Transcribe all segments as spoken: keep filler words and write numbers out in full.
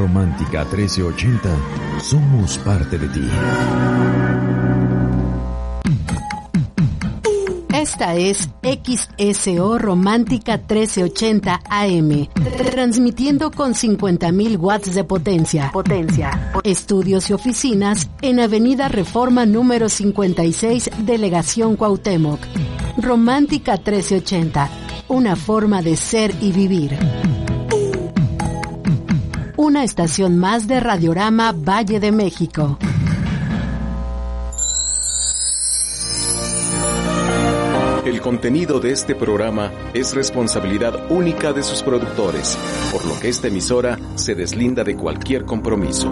Romántica trece ochenta, somos parte de ti. Esta es X S O Romántica trece ochenta A M, transmitiendo con cincuenta mil watts de potencia. Potencia. Estudios y oficinas en Avenida Reforma número cincuenta y seis, Delegación Cuauhtémoc. Romántica trece ochenta, una forma de ser y vivir. Una estación más de Radiorama Valle de México. El contenido de este programa es responsabilidad única de sus productores, por lo que esta emisora se deslinda de cualquier compromiso.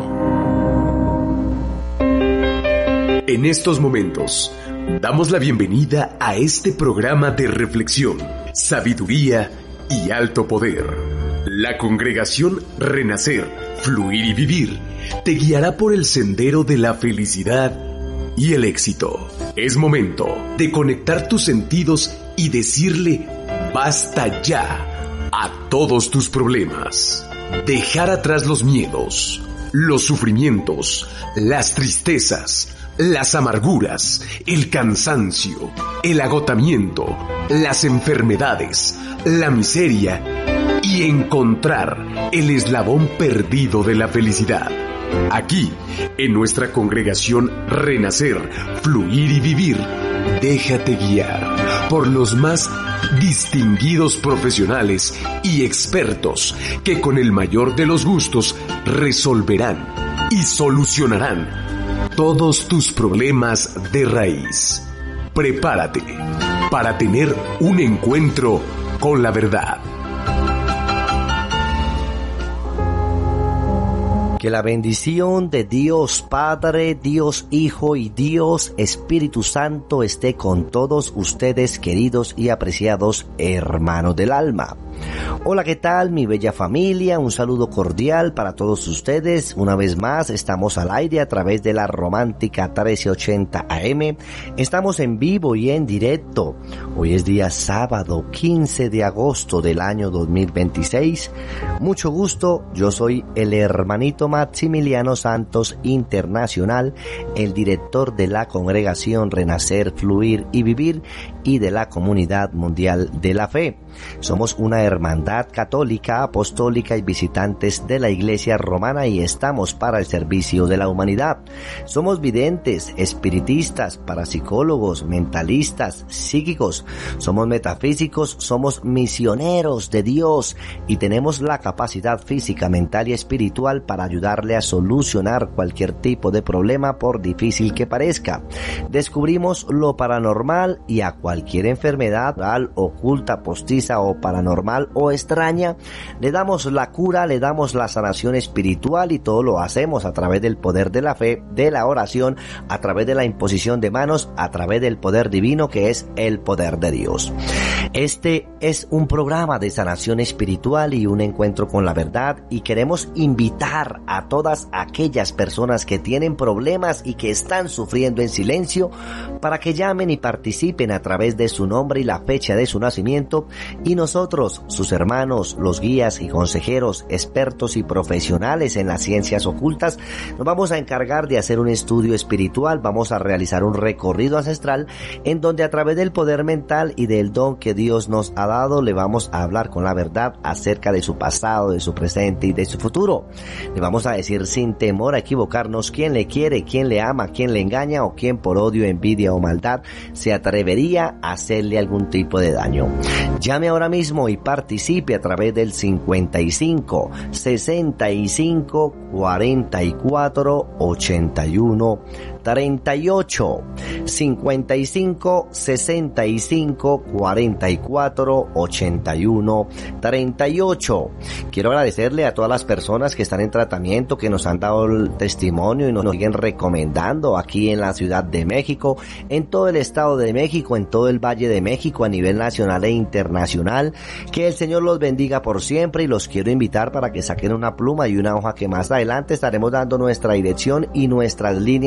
En estos momentos, damos la bienvenida a este programa de reflexión, sabiduría y alto poder. La congregación Renacer, Fluir y Vivir te guiará por el sendero de la felicidad y el éxito. Es momento de conectar tus sentidos y decirle basta ya a todos tus problemas. Dejar atrás los miedos, los sufrimientos, las tristezas, las amarguras, el cansancio, el agotamiento, las enfermedades, la miseria y encontrar el eslabón perdido de la felicidad. Aquí, en nuestra congregación Renacer, Fluir y Vivir, déjate guiar por los más distinguidos profesionales y expertos que con el mayor de los gustos resolverán y solucionarán todos tus problemas de raíz. Prepárate para tener un encuentro con la verdad. Que la bendición de Dios Padre, Dios Hijo y Dios Espíritu Santo esté con todos ustedes, queridos y apreciados hermanos del alma. Hola, ¿qué tal, mi bella familia? Un saludo cordial para todos ustedes. Una vez más, estamos al aire a través de la Romántica trece ochenta A M. Estamos en vivo y en directo. Hoy es día sábado, quince de agosto del año dos mil veintiséis. Mucho gusto, yo soy el hermanito Maximiliano Santos Internacional, el director de la congregación Renacer, Fluir y Vivir y de la Comunidad Mundial de la Fe. Somos una hermandad católica, apostólica y visitantes de la Iglesia Romana y estamos para el servicio de la humanidad. Somos videntes, espiritistas, parapsicólogos, mentalistas, psíquicos, somos metafísicos, somos misioneros de Dios y tenemos la capacidad física, mental y espiritual para ayudarle a solucionar cualquier tipo de problema por difícil que parezca. Descubrimos lo paranormal y a cualquier enfermedad real, oculta, postiza o paranormal o extraña, le damos la cura, le damos la sanación espiritual y todo lo hacemos a través del poder de la fe, de la oración, a través de la imposición de manos, a través del poder divino que es el poder de Dios. Este es un programa de sanación espiritual y un encuentro con la verdad y queremos invitar a todas aquellas personas que tienen problemas y que están sufriendo en silencio para que llamen y participen a través de su nombre y la fecha de su nacimiento. Y nosotros, sus hermanos, los guías y consejeros, expertos y profesionales en las ciencias ocultas, nos vamos a encargar de hacer un estudio espiritual, vamos a realizar un recorrido ancestral en donde a través del poder mental y del don que Dios nos ha dado, le vamos a hablar con la verdad acerca de su pasado, de su presente y de su futuro. Le vamos a decir sin temor a equivocarnos quién le quiere, quién le ama, quién le engaña o quién por odio, envidia o maldad se atrevería a hacerle algún tipo de daño. Llame ahora mismo y participe a través del cincuenta y cinco, sesenta y cinco, cuarenta y cuatro, ochenta y uno, treinta y ocho, cincuenta y cinco, sesenta y cinco, cuarenta y cuatro, ochenta y uno, treinta y ocho. Quiero agradecerle a todas las personas que están en tratamiento, que nos han dado el testimonio y nos siguen recomendando aquí en la Ciudad de México, en todo el Estado de México, en todo el Valle de México, a nivel nacional e internacional. Que el Señor los bendiga por siempre y los quiero invitar para que saquen una pluma y una hoja que más adelante estaremos dando nuestra dirección y nuestras líneas telefónicas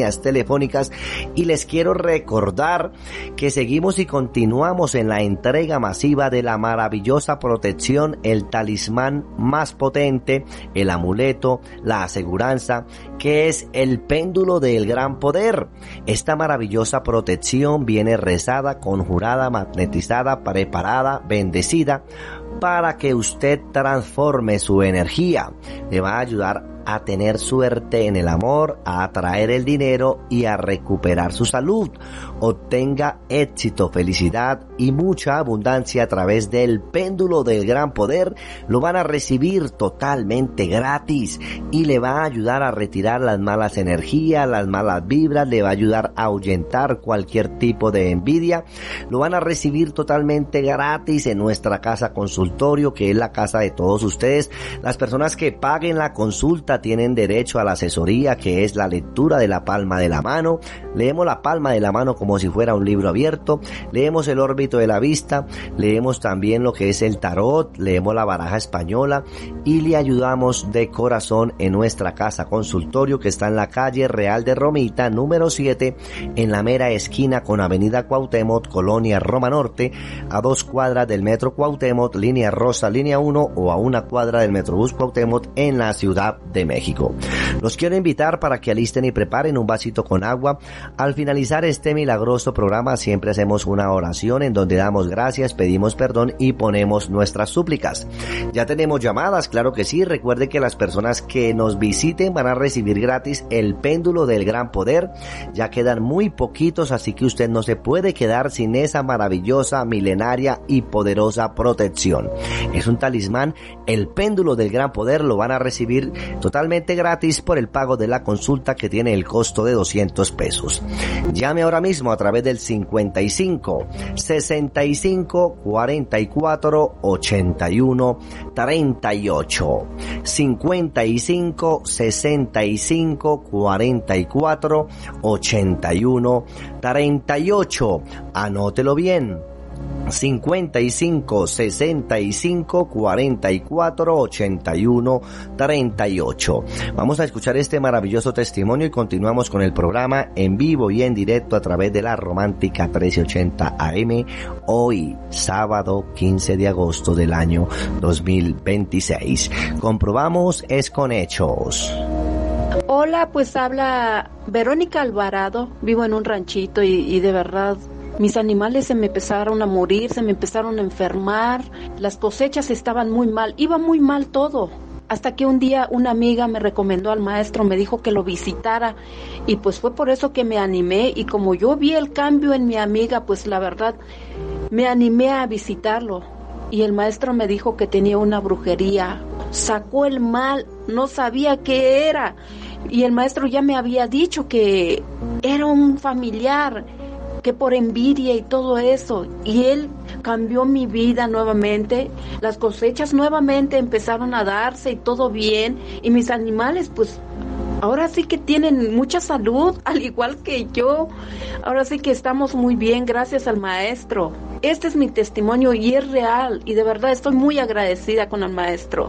telefónicas y les quiero recordar que seguimos y continuamos en la entrega masiva de la maravillosa protección, el talismán más potente, el amuleto, la aseguranza, que es el péndulo del gran poder. Esta maravillosa protección viene rezada, conjurada, magnetizada, preparada, bendecida, para que usted transforme su energía. Le va a ayudar a tener suerte en el amor, a atraer el dinero y a recuperar su salud. Obtenga éxito, felicidad y mucha abundancia a través del péndulo del gran poder. Lo van a recibir totalmente gratis y le va a ayudar a retirar las malas energías, las malas vibras, le va a ayudar a ahuyentar cualquier tipo de envidia. Lo van a recibir totalmente gratis en nuestra casa consultorio, que es la casa de todos ustedes. Las personas que paguen la consulta tienen derecho a la asesoría, que es la lectura de la palma de la mano. Leemos la palma de la mano como si fuera un libro abierto, leemos el órbito de la vista, leemos también lo que es el tarot, leemos la baraja española y le ayudamos de corazón en nuestra casa consultorio, que está en la calle Real de Romita, número siete, en la mera esquina con Avenida Cuauhtémoc, Colonia Roma Norte, a dos cuadras del Metro Cuauhtémoc, línea rosa, línea uno, o a una cuadra del Metrobús Cuauhtémoc en la Ciudad de México. Los quiero invitar para que alisten y preparen un vasito con agua. Al finalizar este milagroso programa siempre hacemos una oración en donde damos gracias, pedimos perdón y ponemos nuestras súplicas. Ya tenemos llamadas, claro que sí. Recuerde que las personas que nos visiten van a recibir gratis el péndulo del gran poder. Ya quedan muy poquitos, así que usted no se puede quedar sin esa maravillosa, milenaria y poderosa protección. Es un talismán, el péndulo del gran poder. Lo van a recibir totalmente gratis por el pago de la consulta, que tiene el costo de doscientos pesos. Llame ahora mismo a través del cincuenta y cinco, sesenta y cinco, cuarenta y cuatro, ochenta y uno, treinta y ocho. cincuenta y cinco, sesenta y cinco, cuarenta y cuatro, ochenta y uno, treinta y ocho. Anótelo bien. cincuenta y cinco, sesenta y cinco, cuarenta y cuatro, ochenta y uno, treinta y ocho. Vamos a escuchar este maravilloso testimonio y continuamos con el programa en vivo y en directo a través de la Romántica trece ochenta A M, hoy sábado quince de agosto del año dos mil veintiséis. Comprobamos es con hechos. Hola, pues habla Verónica Alvarado. Vivo en un ranchito y, y de verdad mis animales se me empezaron a morir, se me empezaron a enfermar, las cosechas estaban muy mal, iba muy mal todo. Hasta que un día una amiga me recomendó al maestro, me dijo que lo visitara y pues fue por eso que me animé, y como yo vi el cambio en mi amiga, pues la verdad me animé a visitarlo. Y el maestro me dijo que tenía una brujería, sacó el mal, no sabía qué era. Y el maestro ya me había dicho que era un familiar, que por envidia y todo eso, y él cambió mi vida nuevamente, las cosechas nuevamente empezaron a darse y todo bien, y mis animales pues ahora sí que tienen mucha salud, al igual que yo, ahora sí que estamos muy bien gracias al maestro. Este es mi testimonio y es real, y de verdad estoy muy agradecida con el maestro.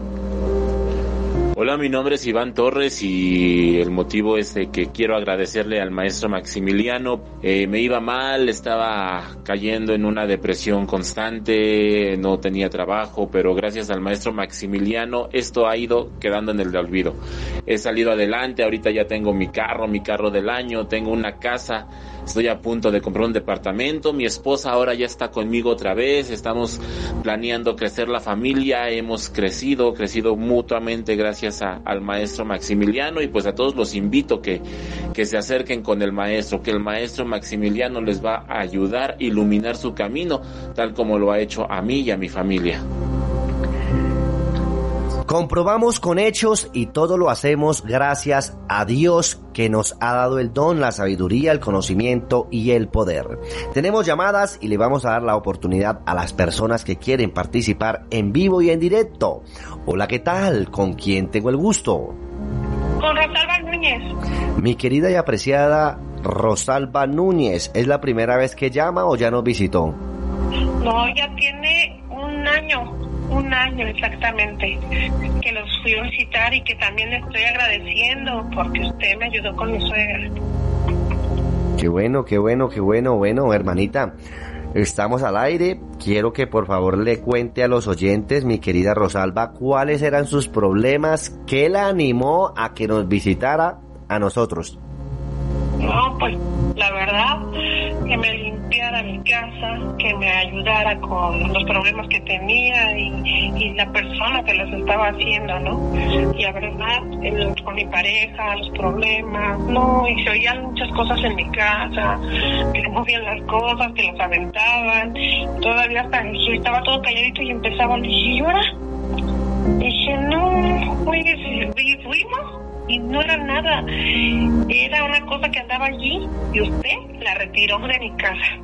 Hola, mi nombre es Iván Torres y el motivo es de que quiero agradecerle al maestro Maximiliano. Eh, me iba mal, estaba cayendo en una depresión constante, no tenía trabajo, pero gracias al maestro Maximiliano esto ha ido quedando en el olvido. He salido adelante, ahorita ya tengo mi carro, mi carro del año, tengo una casa. Estoy a punto de comprar un departamento, mi esposa ahora ya está conmigo otra vez, estamos planeando crecer la familia, hemos crecido, crecido mutuamente gracias a, al maestro Maximiliano, y pues a todos los invito que, que se acerquen con el maestro, que el maestro Maximiliano les va a ayudar a iluminar su camino, tal como lo ha hecho a mí y a mi familia. Comprobamos con hechos y todo lo hacemos gracias a Dios, que nos ha dado el don, la sabiduría, el conocimiento y el poder. Tenemos llamadas y le vamos a dar la oportunidad a las personas que quieren participar en vivo y en directo. Hola, ¿qué tal? ¿Con quién tengo el gusto? Con Rosalba Núñez. Mi querida y apreciada Rosalba Núñez, ¿es la primera vez que llama o ya nos visitó? No, ya tiene un año. Un año exactamente que los fui a visitar, y que también le estoy agradeciendo porque usted me ayudó con mi suegra. Qué bueno, qué bueno, qué bueno. Bueno, hermanita, estamos al aire. Quiero que por favor le cuente a los oyentes, mi querida Rosalba, cuáles eran sus problemas, qué la animó a que nos visitara a nosotros. No, pues la verdad, que me limpiara mi casa, que me ayudara con los problemas que tenía y, y la persona que los estaba haciendo, ¿no? Y la verdad, el, con mi pareja, los problemas, no, y se oían muchas cosas en mi casa, que se movían las cosas, que los aventaban, todavía hasta estaba todo calladito y empezaban, y dije, ¿y ahora? Dije, no, oye, y fuimos. Y no era nada, era una cosa que andaba allí y usted la retiró de mi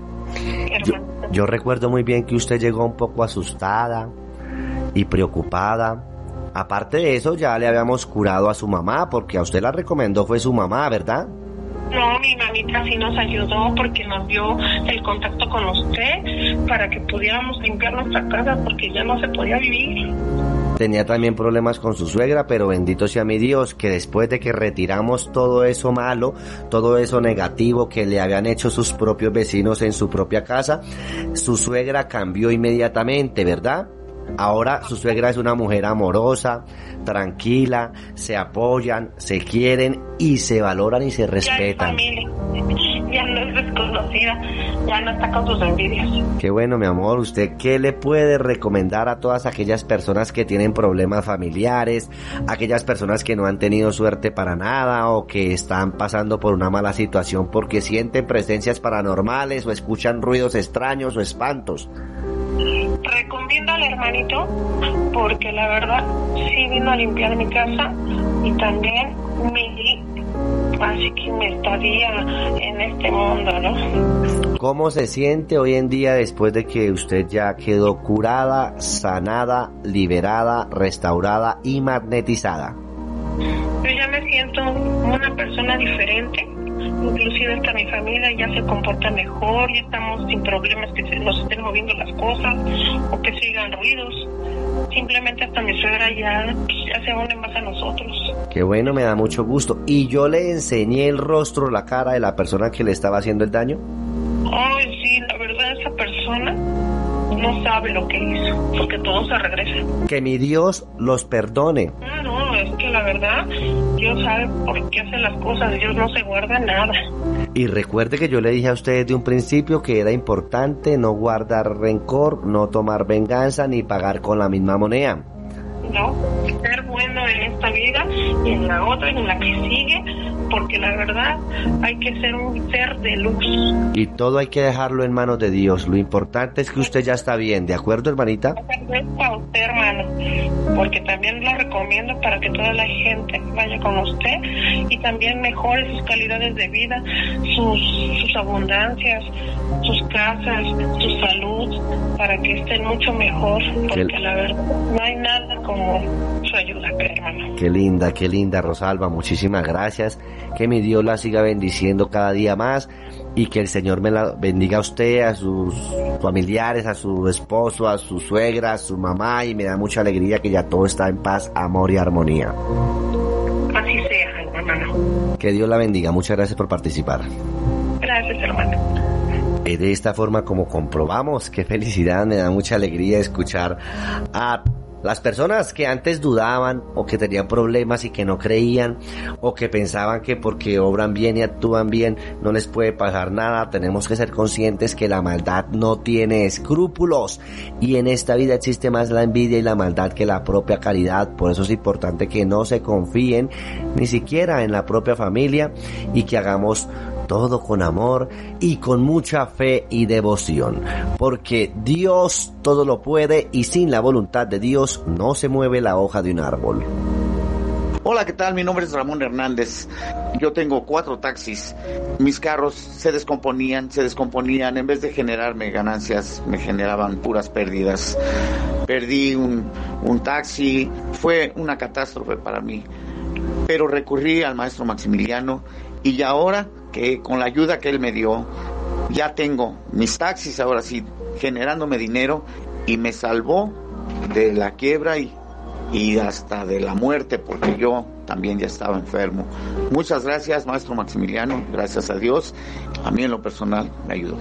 casa. Yo, yo recuerdo muy bien que usted llegó un poco asustada y preocupada. Aparte de eso, ya le habíamos curado a su mamá, porque a usted la recomendó fue su mamá, ¿verdad? No, mi mamita sí nos ayudó porque nos dio el contacto con usted para que pudiéramos limpiar nuestra casa porque ya no se podía vivir. Tenía también problemas con su suegra, pero bendito sea mi Dios, que después de que retiramos todo eso malo, todo eso negativo que le habían hecho sus propios vecinos en su propia casa, su suegra cambió inmediatamente, ¿verdad? Ahora su suegra es una mujer amorosa, tranquila, se apoyan, se quieren y se valoran y se respetan. Ya es familia, ya no es desconocida, ya no está con sus envidias. Qué bueno, mi amor. ¿Usted qué le puede recomendar a todas aquellas personas que tienen problemas familiares, aquellas personas que no han tenido suerte para nada o que están pasando por una mala situación porque sienten presencias paranormales o escuchan ruidos extraños o espantos? Recomiendo al hermanito porque la verdad sí vino a limpiar mi casa y también mi así que mi estadía en este mundo, ¿no? ¿Cómo se siente hoy en día después de que usted ya quedó curada, sanada, liberada, restaurada y magnetizada? Yo ya me siento una persona diferente. Inclusive hasta mi familia ya se comporta mejor, ya estamos sin problemas que se nos estén moviendo las cosas o que sigan ruidos. Simplemente hasta mi suegra ya, ya se une más a nosotros. Qué bueno, me da mucho gusto. ¿Y yo le enseñé el rostro, la cara de la persona que le estaba haciendo el daño? Ay, sí, la verdad esa persona no sabe lo que hizo, porque todo se regresa. Que mi Dios los perdone. No, no, es que la verdad, Dios sabe por qué hace las cosas, Dios no se guarda nada. Y recuerde que yo le dije a usted desde un principio que era importante no guardar rencor, no tomar venganza ni pagar con la misma moneda. No, ser bueno en esta vida y en la otra y en la que sigue, porque la verdad hay que ser un ser de luz. Y todo hay que dejarlo en manos de Dios. Lo importante es que usted ya está bien, ¿de acuerdo, hermanita? A usted, hermano, porque también lo recomiendo para que toda la gente vaya con usted y también mejore sus calidades de vida, sus, sus abundancias, sus casas, su salud, para que estén mucho mejor, porque ¿Qué? La verdad no hay nada como su ayuda, hermano. Qué linda, qué linda, Rosalba, muchísimas gracias. Que mi Dios la siga bendiciendo cada día más y que el Señor me la bendiga a usted, a sus familiares, a su esposo, a su suegra, a su mamá, y me da mucha alegría que ya todo está en paz, amor y armonía. Así sea, hermano. Que Dios la bendiga, muchas gracias por participar. Gracias, hermano. Es de esta forma como comprobamos. Qué felicidad, me da mucha alegría escuchar a las personas que antes dudaban o que tenían problemas y que no creían o que pensaban que porque obran bien y actúan bien no les puede pasar nada. Tenemos que ser conscientes que la maldad no tiene escrúpulos y en esta vida existe más la envidia y la maldad que la propia caridad. Por eso es importante que no se confíen ni siquiera en la propia familia y que hagamos todo con amor y con mucha fe y devoción, porque Dios todo lo puede y sin la voluntad de Dios no se mueve la hoja de un árbol. Hola, ¿qué tal? Mi nombre es Ramón Hernández. Yo tengo cuatro taxis. Mis carros se descomponían, se descomponían. En vez de generarme ganancias, me generaban puras pérdidas. Perdí un, un taxi. Fue una catástrofe para mí. Pero recurrí al maestro Maximiliano y ahora que con la ayuda que él me dio, ya tengo mis taxis ahora sí generándome dinero y me salvó de la quiebra y, y hasta de la muerte, porque yo también ya estaba enfermo. Muchas gracias, maestro Maximiliano, gracias a Dios. A mí en lo personal me ayudó.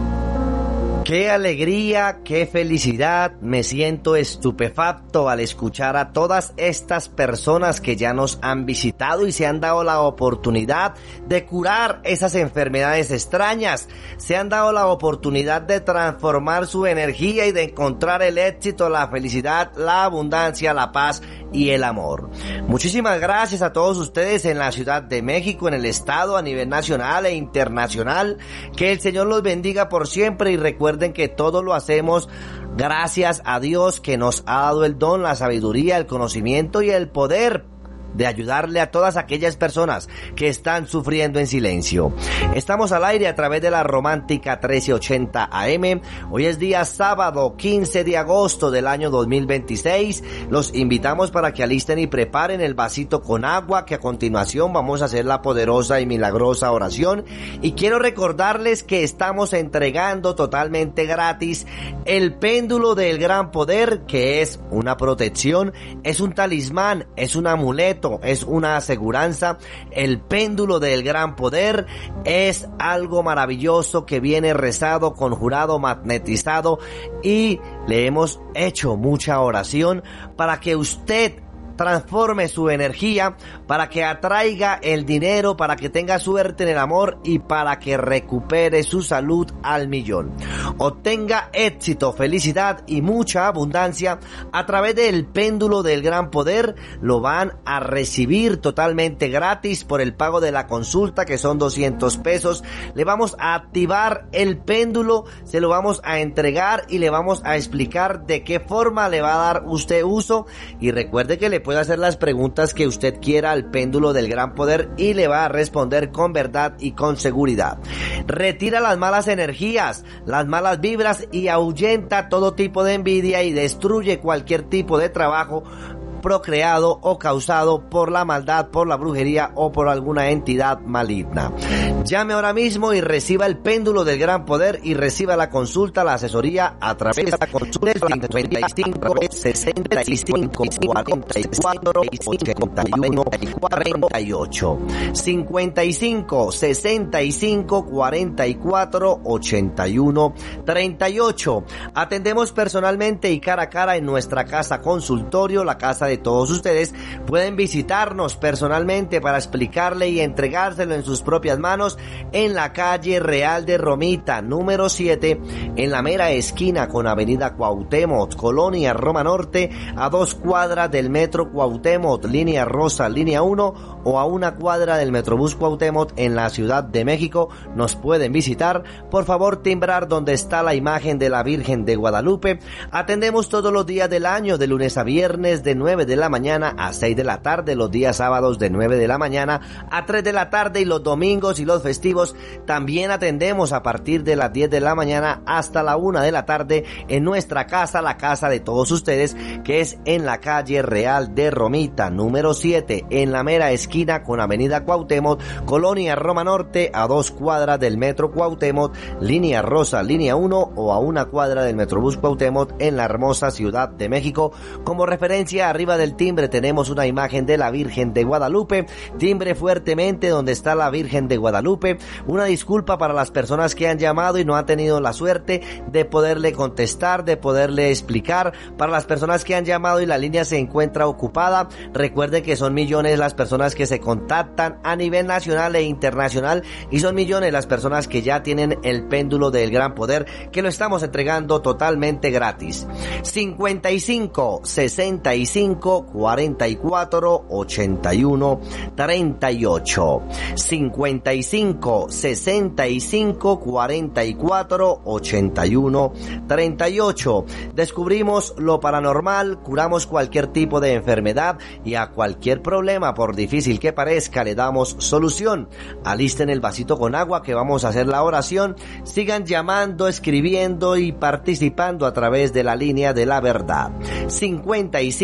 Qué alegría, qué felicidad, me siento estupefacto al escuchar a todas estas personas que ya nos han visitado y se han dado la oportunidad de curar esas enfermedades extrañas, se han dado la oportunidad de transformar su energía y de encontrar el éxito, la felicidad, la abundancia, la paz y el amor. Muchísimas gracias a todos ustedes en la Ciudad de México, en el estado, a nivel nacional e internacional. Que el Señor los bendiga por siempre y recuerden que todo lo hacemos gracias a Dios, que nos ha dado el don, la sabiduría, el conocimiento y el poder de ayudarle a todas aquellas personas que están sufriendo en silencio. Estamos al aire a través de la Romántica trece ochenta A M. Hoy es día sábado quince de agosto del año dos mil veintiséis. Los invitamos para que alisten y preparen el vasito con agua, que a continuación vamos a hacer la poderosa y milagrosa oración. Y quiero recordarles que estamos entregando totalmente gratis el péndulo del gran poder, que es una protección, es un talismán, es un amuleto, es una aseguranza. El péndulo del gran poder es algo maravilloso que viene rezado, conjurado, magnetizado, y le hemos hecho mucha oración para que usted transforme su energía, para que atraiga el dinero, para que tenga suerte en el amor y para que recupere su salud al millón. Obtenga éxito, felicidad y mucha abundancia a través del péndulo del gran poder. Lo van a recibir totalmente gratis por el pago de la consulta, que son doscientos pesos. Le vamos a activar el péndulo, se lo vamos a entregar y le vamos a explicar de qué forma le va a dar usted uso. Y recuerde que le puede hacer las preguntas que usted quiera al péndulo del gran poder y le va a responder con verdad y con seguridad. Retira las malas energías, las malas vibras y ahuyenta todo tipo de envidia y destruye cualquier tipo de trabajo procreado o causado por la maldad, por la brujería o por alguna entidad maligna. Llame ahora mismo y reciba el péndulo del gran poder y reciba la consulta, la asesoría a través de la consulta cincuenta y cinco, sesenta y cinco, cuarenta y cuatro, ochenta y uno, treinta y ocho. cincuenta y cinco, sesenta y cinco, cuarenta y cuatro, ochenta y uno, treinta y ocho. Atendemos personalmente y cara a cara en nuestra casa consultorio, la casa de todos ustedes. Pueden visitarnos personalmente para explicarle y entregárselo en sus propias manos en la calle Real de Romita, número siete, en la mera esquina con Avenida Cuauhtémoc, Colonia Roma Norte, a dos cuadras del Metro Cuauhtémoc, línea rosa, línea uno, o a una cuadra del Metrobús Cuauhtémoc en la Ciudad de México. Nos pueden visitar. Por favor, timbrar donde está la imagen de la Virgen de Guadalupe. Atendemos todos los días del año, de lunes a viernes, de nueve de la mañana a seis de la tarde, los días sábados de nueve de la mañana a tres de la tarde, y los domingos y los festivos también atendemos a partir de las diez de la mañana hasta la una de la tarde en nuestra casa, la casa de todos ustedes, que es en la calle Real de Romita, número siete, en la mera esquina con Avenida Cuauhtémoc, Colonia Roma Norte, a dos cuadras del Metro Cuauhtémoc, línea rosa, línea uno, o a una cuadra del Metrobús Cuauhtémoc en la hermosa Ciudad de México. Como referencia, arriba del timbre tenemos una imagen de la Virgen de Guadalupe. Timbre fuertemente donde está la Virgen de Guadalupe. Una disculpa para las personas que han llamado y no han tenido la suerte de poderle contestar, de poderle explicar. Para las personas que han llamado y la línea se encuentra ocupada, recuerden que son millones las personas que se contactan a nivel nacional e internacional, y son millones las personas que ya tienen el péndulo del gran poder, que lo estamos entregando totalmente gratis. cincuenta y cinco, sesenta y cinco, cuarenta y cuatro, ochenta y uno, treinta y ocho. cincuenta y cinco, sesenta y cinco, cuarenta y cuatro, ochenta y uno, treinta y ocho. Descubrimos lo paranormal, curamos cualquier tipo de enfermedad y a cualquier problema, por difícil que parezca, le damos solución. Alisten el vasito con agua que vamos a hacer la oración. Sigan llamando, escribiendo y participando a través de la línea de la verdad. cincuenta y cinco,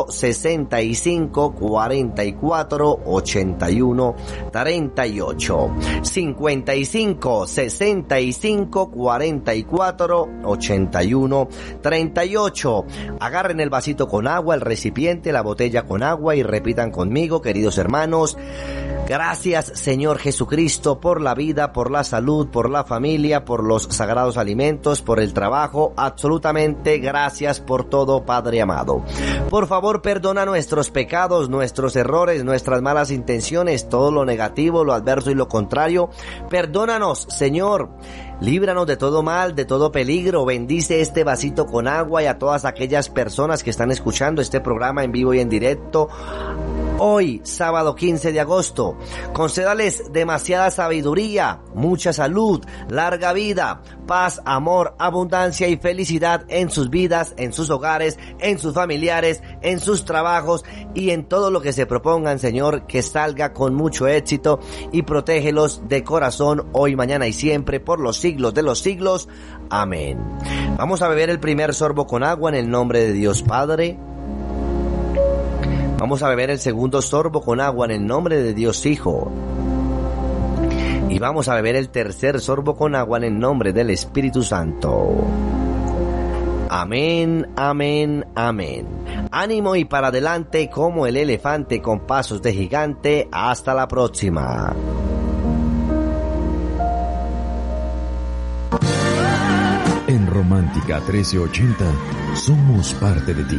cinco, sesenta y cinco, cuarenta y cuatro, ochenta y uno, treinta y ocho. cincuenta y cinco, sesenta y cinco, cuarenta y cuatro, ochenta y uno, treinta y ocho. Agarren el vasito con agua, el recipiente, la botella con agua y repitan conmigo, queridos hermanos. Gracias, Señor Jesucristo, por la vida, por la salud, por la familia, por los sagrados alimentos, por el trabajo. Absolutamente gracias por todo, Padre amado. Por favor, perdona nuestros pecados, nuestros errores, nuestras malas intenciones, todo lo negativo, lo adverso y lo contrario. Perdónanos, Señor. Líbranos de todo mal, de todo peligro. Bendice este vasito con agua y a todas aquellas personas que están escuchando este programa en vivo y en directo. Hoy, sábado quince de agosto, concédales demasiada sabiduría, mucha salud, larga vida, paz, amor, abundancia y felicidad en sus vidas, en sus hogares, en sus familiares, en sus trabajos y en todo lo que se propongan, Señor, que salga con mucho éxito y protégelos de corazón hoy, mañana y siempre por los siglos de los siglos. Amén. Vamos a beber el primer sorbo con agua en el nombre de Dios Padre. Vamos a beber el segundo sorbo con agua en el nombre de Dios Hijo. Y vamos a beber el tercer sorbo con agua en el nombre del Espíritu Santo. Amén, amén, amén. Ánimo y para adelante como el elefante con pasos de gigante. Hasta la próxima. En Romántica trece ochenta somos parte de ti.